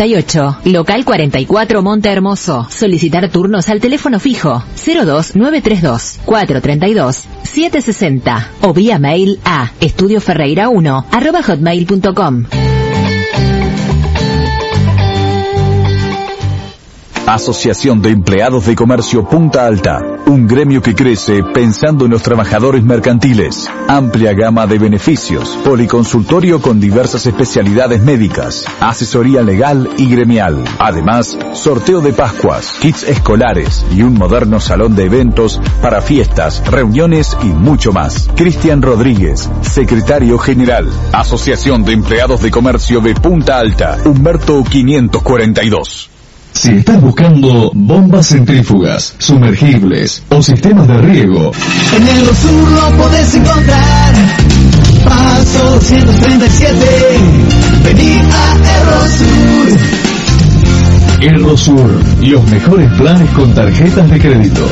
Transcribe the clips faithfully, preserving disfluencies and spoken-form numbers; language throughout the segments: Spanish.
noventa y ocho, local cuarenta y cuatro, Monte Hermoso. Solicitar turnos al teléfono fijo cero dos nueve tres dos, cuatro tres dos, siete seis cero o vía mail a estudioferreira uno arroba hotmail punto com. Asociación de Empleados de Comercio Punta Alta, un gremio que crece pensando en los trabajadores mercantiles. Amplia gama de beneficios, policonsultorio con diversas especialidades médicas, asesoría legal y gremial. Además, sorteo de Pascuas, kits escolares y un moderno salón de eventos para fiestas, reuniones y mucho más. Cristian Rodríguez, secretario general. Asociación de Empleados de Comercio de Punta Alta, Humberto quinientos cuarenta y dos. Si estás buscando bombas centrífugas, sumergibles o sistemas de riego, en el Rosur lo podés encontrar. Paso doscientos treinta y siete. Vení a Errosur. Errosur, los mejores planes con tarjetas de crédito.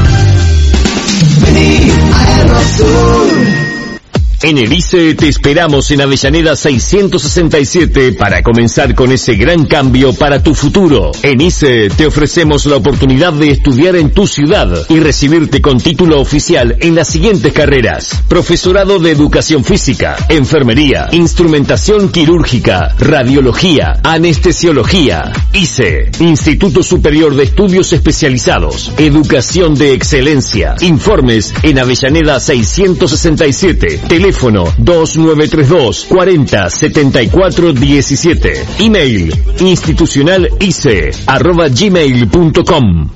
Vení a Errosur. En el I C E te esperamos en Avellaneda seiscientos sesenta y siete para comenzar con ese gran cambio para tu futuro. En I C E te ofrecemos la oportunidad de estudiar en tu ciudad y recibirte con título oficial en las siguientes carreras: profesorado de educación física, enfermería, instrumentación quirúrgica, radiología, anestesiología. I C E, Instituto Superior de Estudios Especializados, Educación de Excelencia. Informes en Avellaneda seiscientos sesenta y siete, teléfono dos nueve tres dos, cuarenta, setenta y cuatro diecisiete. Email institucionalice arroba gmail punto com.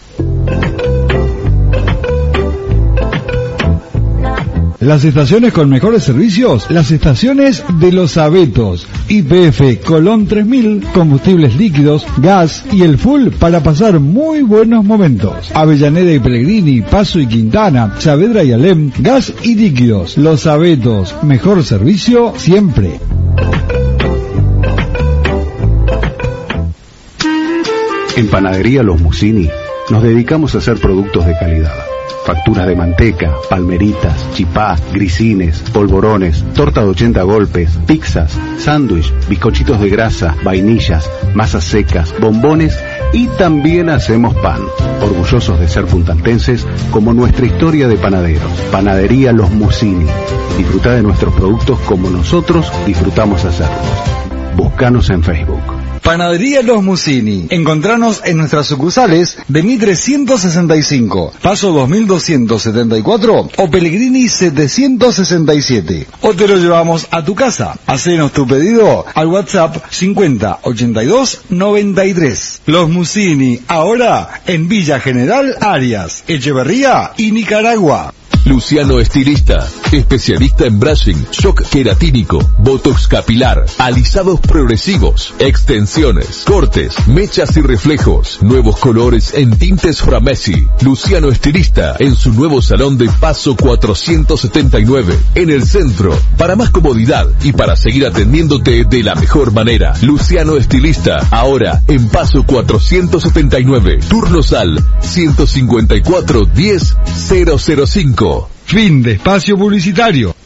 Las estaciones con mejores servicios, las estaciones de Los Abetos. Y P F Colón tres mil, combustibles líquidos, gas y el full para pasar muy buenos momentos. Avellaneda y Pellegrini, Paso y Quintana, Saavedra y Alem, gas y líquidos. Los Abetos, mejor servicio siempre. En Panadería Los Musini nos dedicamos a hacer productos de calidad. Facturas de manteca, palmeritas, chipá, grisines, polvorones, torta de ochenta golpes, pizzas, sándwich, bizcochitos de grasa, vainillas, masas secas, bombones y también hacemos pan. Orgullosos de ser puntaltenses como nuestra historia de panaderos. Panadería Los Musini. Disfruta de nuestros productos como nosotros disfrutamos hacerlos. Búscanos en Facebook. Panadería Los Musini. Encontranos en nuestras sucursales de Mitre ciento sesenta y cinco, Paso dos mil doscientos setenta y cuatro o Pellegrini setecientos sesenta y siete. O te lo llevamos a tu casa. Hacenos tu pedido al WhatsApp cincuenta ochenta y dos noventa y tres. Los Musini, ahora en Villa General Arias, Echeverría y Nicaragua. Luciano Estilista, especialista en brushing, shock queratínico, botox capilar, alisados progresivos, extensiones, cortes, mechas y reflejos, nuevos colores en tintes Framesi. Luciano Estilista en su nuevo salón de Paso cuatrocientos setenta y nueve, en el centro, para más comodidad y para seguir atendiéndote de la mejor manera. Luciano Estilista, ahora en Paso cuatrocientos setenta y nueve, turnos al ciento cincuenta y cuatro diez cero cero cinco. Fin de espacio publicitario.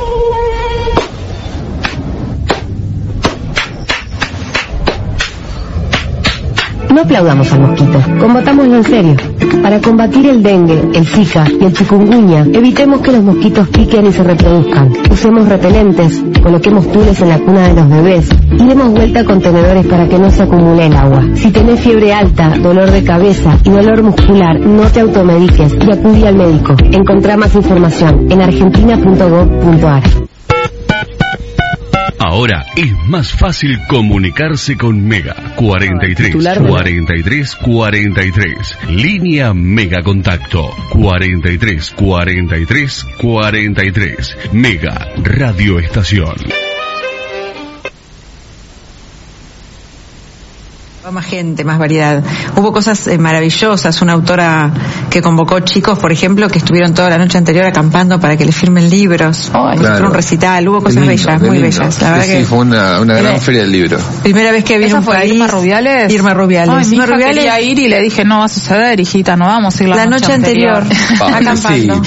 No aplaudamos al mosquito, combatámoslo en serio. Para combatir el dengue, el zika y el chikungunya, evitemos que los mosquitos piquen y se reproduzcan. Usemos repelentes, coloquemos tules en la cuna de los bebés y demos vuelta a contenedores para que no se acumule el agua. Si tenés fiebre alta, dolor de cabeza y dolor muscular, no te automediques y acudí al médico. Encontrá más información en argentina punto gov punto ar. Ahora es más fácil comunicarse con Mega. cuarenta y tres, cuarenta y tres, cuarenta y tres. Línea Mega Contacto. cuarenta y tres, cuarenta y tres, cuarenta y tres. Mega Radio Estación. Más gente, más variedad. Hubo cosas eh, maravillosas. Una autora que convocó chicos, por ejemplo, que estuvieron toda la noche anterior acampando para que le firmen libros. Oh, claro. Un recital. Hubo cosas lindo, bellas, muy lindo. bellas. La verdad sí, que fue una, una gran era, feria del libro. Primera vez que vi un fue país. Irma Rubiales. Irma Rubiales. Ay, mi Irma hija Rubiales quería ir y le dije, no va a suceder, hijita, no vamos a ir la, la noche, noche anterior. Acampando.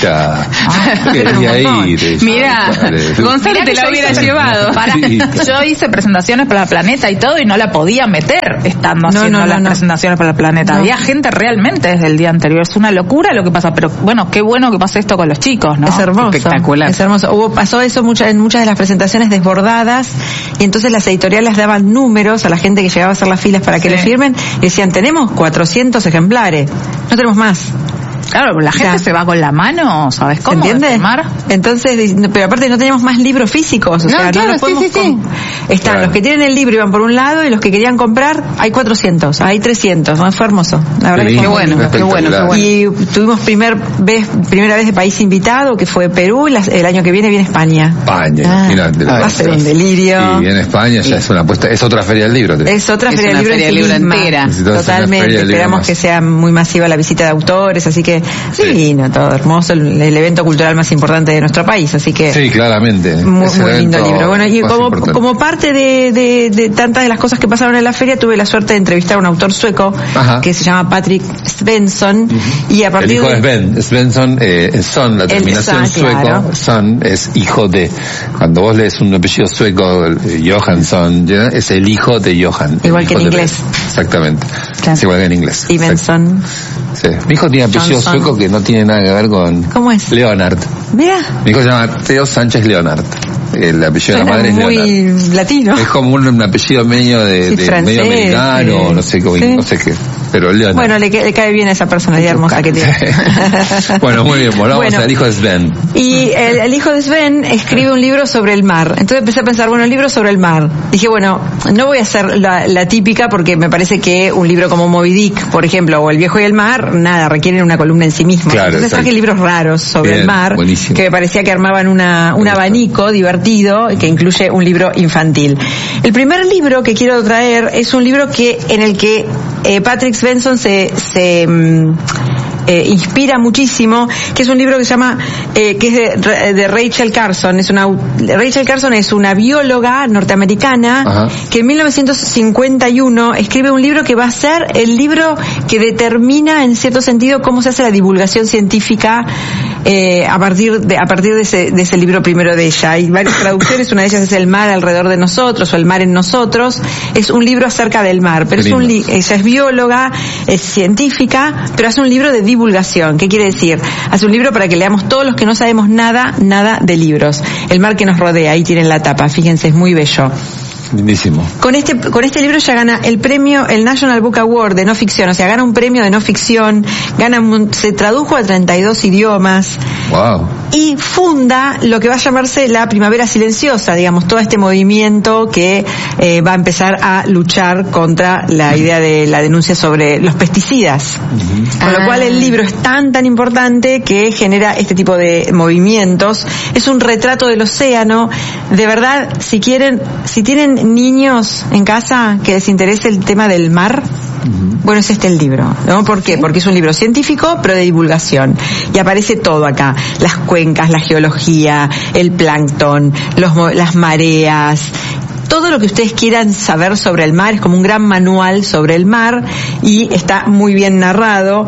Quería ir. Mira, Gonzalo te la hubiera llevado. Para, sí. Yo hice presentaciones para Planeta y todo y no la podía meter estando no, haciendo no, no, las no. presentaciones para el Planeta. No. Había gente realmente desde el día anterior. Es una locura lo que pasa, pero bueno, qué bueno que pase esto con los chicos, ¿no? Es hermoso. Espectacular. Es hermoso. Hubo, pasó eso mucha, en muchas de las presentaciones desbordadas y entonces las editoriales daban números a la gente que llegaba a hacer las filas para que sí. le firmen y decían, tenemos cuatrocientos ejemplares, no tenemos más. Claro, la gente o sea, se va con la mano, ¿sabes cómo? ¿Entiendes? Entonces, pero aparte no tenemos más libros físicos, o no, sea, claro, no los podemos sí, sí, sí. Están claro. los que tienen el libro y van por un lado y los que querían comprar, hay cuatrocientos, hay trescitos, ¿no? Fue hermoso. La verdad qué que fue bueno, qué bueno, qué bueno. Y tuvimos primer vez, primera vez de país invitado, que fue Perú, y el año que viene viene España. España, ah, imagínate. Va a ser un delirio. Sí, viene España, ya es una apuesta, es otra feria del libro. Es otra es feria del libro, feria en sí libro misma. entera. Totalmente, esperamos que sea muy masiva la visita de autores, así que sí, sí. No, todo hermoso, el, el evento cultural más importante de nuestro país, así que sí, claramente, muy, muy lindo libro. Bueno, y como, como parte de, de, de tantas de las cosas que pasaron en la feria, tuve la suerte de entrevistar a un autor sueco Ajá. que se llama Patrick Svensson, uh-huh. y a partir el hijo de Sven, Svensson, eh, son, la terminación son, sueco, claro. son es hijo de, cuando vos lees un apellido sueco, Johansson, es el hijo de Johan. Igual que en inglés. De, exactamente, claro. Es igual que en inglés. Svensson. Sí. Mi hijo tiene apellido Johnson. Sueco que no tiene nada que ver con... ¿Cómo es? Leonard. Mira. Mi hijo se llama Teo Sánchez Leonard. El apellido Suena de la madre es muy Leonard. latino. Es como un, un apellido medio de, sí, de francés, medio americano, sí. no sé cómo, sí. no sé qué. Pero Leonard. Bueno, le, le cae bien a esa personalidad hermosa que tiene. Bueno, muy bien, volvamos bueno, al hijo de Sven. Y el, el hijo de Sven escribe un libro sobre el mar. Entonces empecé a pensar, bueno, el libro sobre el mar. Dije, bueno, no voy a hacer la, la típica porque me parece que un libro como Moby Dick, por ejemplo, o El viejo y el mar, nada, requieren una columna en sí mismo. Claro, Entonces exacto. traje libros raros sobre bien, el mar, buenísimo. que me parecía que armaban una, un abanico divertido que incluye un libro infantil. El primer libro que quiero traer es un libro que en el que eh, Patrick Svensson se se mm, eh, inspira muchísimo, que es un libro que se llama eh, que es de, de Rachel Carson. Es una Rachel Carson es una bióloga norteamericana Ajá. que en mil novecientos cincuenta y uno escribe un libro que va a ser el libro que determina en cierto sentido cómo se hace la divulgación científica eh, a partir de a partir de ese de ese libro primero de ella. Hay varias traducciones, una de ellas es El mar alrededor de nosotros o El mar en nosotros. Es un libro acerca del mar, pero es un li- ella es bióloga, es científica, pero hace un libro de divulgación. ¿Qué quiere decir? Hace un libro para que leamos todos los que no sabemos nada, nada de libros. El mar que nos rodea, ahí tienen la tapa, fíjense, es muy bello. Lindísimo. Con este, con este libro ella gana el premio, el National Book Award de no ficción, o sea, gana un premio de no ficción, gana, se tradujo a treinta y dos idiomas. Wow. Y funda lo que va a llamarse la Primavera Silenciosa, digamos, todo este movimiento que eh, va a empezar a luchar contra la idea de la denuncia sobre los pesticidas. Uh-huh. Con ah. lo cual el libro es tan, tan importante que genera este tipo de movimientos. Es un retrato del océano. De verdad, si quieren, si tienen niños en casa que les interese el tema del mar, uh-huh. bueno, es este el libro, ¿no? ¿Por qué? Porque es un libro científico, pero de divulgación. Y aparece todo acá. Las cuencas, la geología, el plancton, los, las mareas, todo lo que ustedes quieran saber sobre el mar. Es como un gran manual sobre el mar y está muy bien narrado.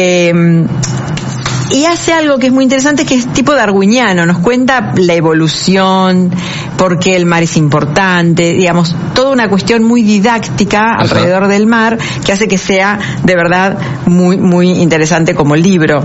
Eh, Y hace algo que es muy interesante, que es tipo darwiniano, nos cuenta la evolución, por qué el mar es importante, digamos, toda una cuestión muy didáctica Ajá. alrededor del mar, que hace que sea de verdad muy, muy interesante como libro.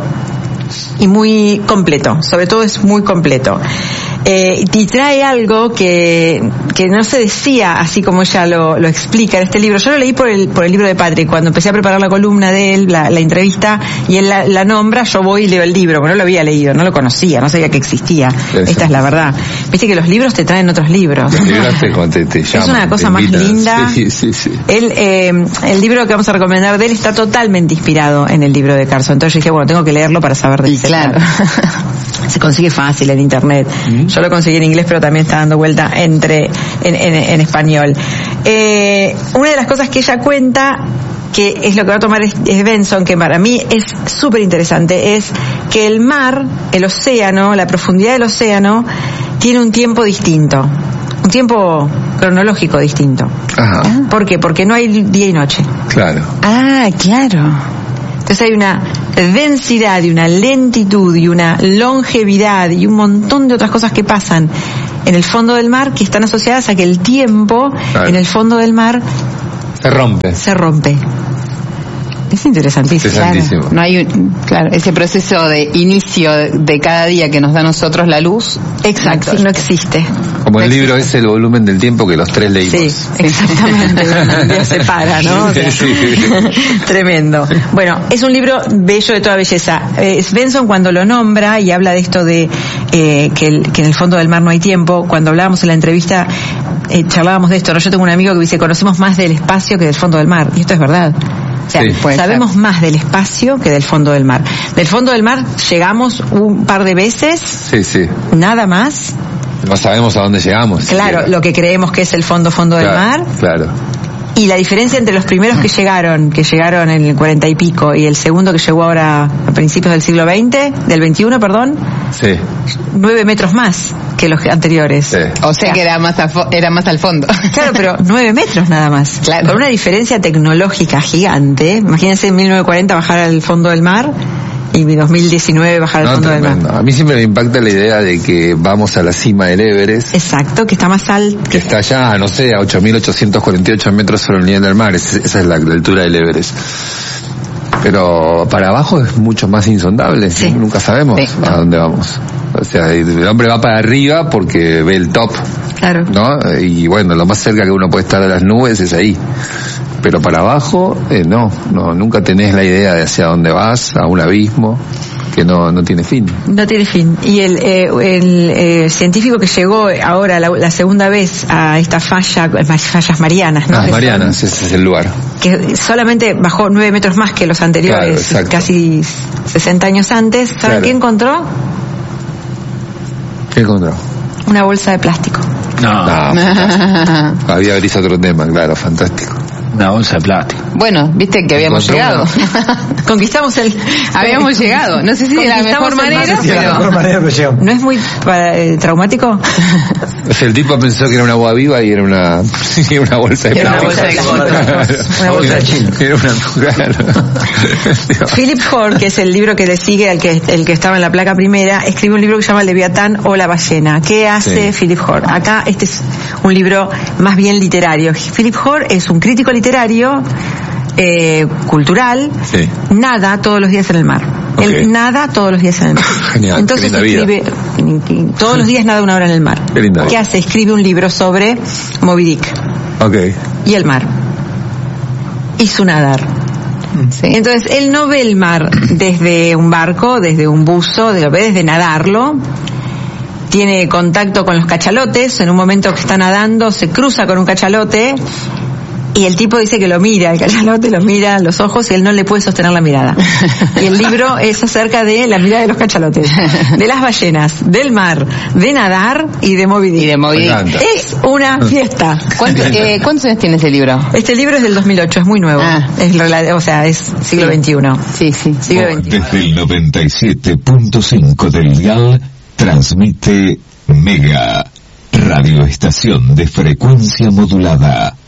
Y muy completo, sobre todo es muy completo. Eh, y trae algo que, que no se decía así como ella lo, lo explica en este libro. Yo lo leí por el, por el libro de Patrick. Cuando empecé a preparar la columna de él, la, la entrevista, y él la, la nombra, yo voy y leo el libro, porque no lo había leído, no lo conocía, no sabía que existía. Eso. Esta es la verdad. Viste que los libros te traen otros libros. Los libros te, te, te llaman, es una cosa más linda. Sí, sí, sí. Él, eh, el libro que vamos a recomendar de él está totalmente inspirado en el libro de Carson. Entonces yo dije, bueno, tengo que leerlo para saber de qué se trata. Se consigue fácil en internet. Mm. Yo lo conseguí en inglés, pero también está dando vuelta entre en, en, en español. Eh, una de las cosas que ella cuenta, que es lo que va a tomar Svensson, que para mí es súper interesante, es que el mar, el océano, la profundidad del océano, tiene un tiempo distinto. Un tiempo cronológico distinto. Ajá. ¿Por qué? Porque no hay día y noche. Claro. Ah, claro. Entonces hay una densidad y una lentitud y una longevidad y un montón de otras cosas que pasan en el fondo del mar que están asociadas a que el tiempo, claro, en el fondo del mar se rompe. Se rompe. Es interesantísimo. Claro. No hay un, claro, ese proceso de inicio de cada día que nos da a nosotros la luz. Exacto, no existe. Como no el existe. libro es El volumen del tiempo, que los tres leímos. Sí, exactamente. Un día se para, ¿no? O sea, sí. Tremendo. Bueno, es un libro bello de toda belleza. Eh, Svensson, cuando lo nombra y habla de esto de eh, que, el, que en el fondo del mar no hay tiempo, cuando hablábamos en la entrevista, eh, charlábamos de esto, ¿no? Yo tengo un amigo que dice, conocemos más del espacio que del fondo del mar. Y esto es verdad. O sea, sí, sabemos ser. más del espacio que del fondo del mar. Del fondo del mar llegamos un par de veces. Sí, sí. Nada más. No sabemos a dónde llegamos. Claro, siquiera. Lo que creemos que es el fondo, fondo claro, del mar. Claro. Y la diferencia entre los primeros que llegaron, que llegaron en el cuarenta y pico, y el segundo que llegó ahora a principios del siglo veinte, del veintiuno, perdón. Sí. Nueve metros más que los anteriores. Sí. O sea que era más, a fo- era más al fondo. Claro, pero nueve metros nada más. Claro. Con una diferencia tecnológica gigante. Imagínense en mil novecientos cuarenta bajar al fondo del mar y en dos mil diecinueve bajar al no, fondo tremendo. del mar. A mí siempre me impacta la idea de que vamos a la cima del Everest. Exacto, que está más alto. Que está allá, no sé, a ocho mil ochocientos cuarenta y ocho metros sobre el nivel del mar. Es, esa es la, la altura del Everest. Pero para abajo es mucho más insondable. Sí. Nunca sabemos sí, no. a dónde vamos. O sea, el hombre va para arriba porque ve el top. Claro. ¿No? Y bueno, lo más cerca que uno puede estar de las nubes es ahí. Pero para abajo, eh, no, no, nunca tenés la idea de hacia dónde vas, a un abismo que no, no tiene fin. No tiene fin. Y el, eh, el eh, científico que llegó ahora la, la segunda vez a esta falla, fallas marianas, ¿no? Ah, que Marianas, son, ese es el lugar. Que solamente bajó nueve metros más que los anteriores, claro, casi sesenta años antes. ¿Saben claro. qué encontró? ¿Qué encontró? Una bolsa de plástico. No. no Había gris otro tema, claro, fantástico. Una bolsa de plástico. Bueno, viste que habíamos llegado. Conquistamos el... habíamos llegado. No sé si de la mejor manera, no sé si pero... de la mejor manera, pero llegamos. ¿No es muy eh, traumático? O sea, el tipo pensó que era una agua viva y era una, era una bolsa de era plástico. Una bolsa de claro. Una bolsa de chino. Era una... Claro. Philip Hoare, que es el libro que le sigue al que, el que estaba en la placa primera, escribe un libro que se llama El Leviatán o la ballena. ¿Qué hace sí. Philip Hoare? Acá este es un libro más bien literario. Philip Hoare es un crítico literario, eh, cultural, sí. nada todos los días en el mar. Okay. Él nada todos los días en el mar. Genial, entonces escribe vida. todos los días nada una hora en el mar. Qué, ¿Qué hace? Escribe un libro sobre Moby Dick. Okay. Y el mar. Y su nadar. Sí. Entonces él no ve el mar desde un barco, desde un buzo, lo ve desde nadarlo. Tiene contacto con los cachalotes, en un momento que está nadando se cruza con un cachalote y el tipo dice que lo mira, el cachalote lo mira a los ojos y él no le puede sostener la mirada. Y el libro es acerca de la mirada de los cachalotes, de las ballenas, del mar, de nadar y de Moby Dick. Y de Moby Dick. Es una fiesta. ¿Cuánto, eh, ¿Cuántos años tiene ese libro? Este libro es del dos mil ocho, es muy nuevo. Ah. Es, o sea, es siglo veintiuno. Sí, sí. Siglo veintiuno. Desde el noventa y siete punto cinco del dial transmite Mega, radioestación de frecuencia modulada.